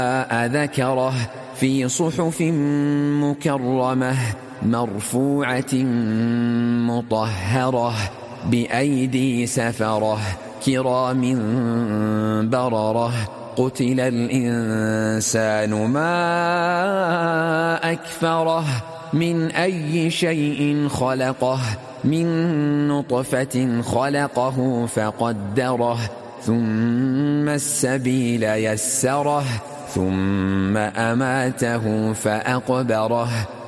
ذكره في صحف مكرمة مرفوعة مطهرة بأيدي سفرة كرام بررة. قتل الإنسان ما أكفره من أي شيء خلقه من نطفة خلقه فقدره ثم السبيل يسره ثم أماته فأقبره